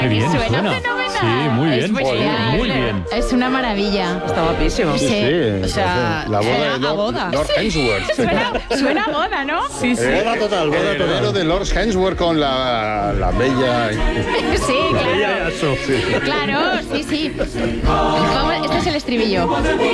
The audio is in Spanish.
Qué bien suena suena. fenomenal. Sí, muy bien, Es bestial. muy bien. Es una maravilla. Está guapísimo. Sí. O sea, la boda de a boda. Lord Hemsworth. Suena a boda, ¿no? Sí, sí. Boda total, boda total. El heredero de Lord Hemsworth con la bella... Sí, claro. Ella y Aso. Claro, sí. Vamos, este es el estribillo.